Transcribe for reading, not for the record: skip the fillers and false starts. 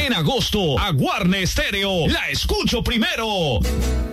En agosto, a Guarne Stereo, la escucho primero.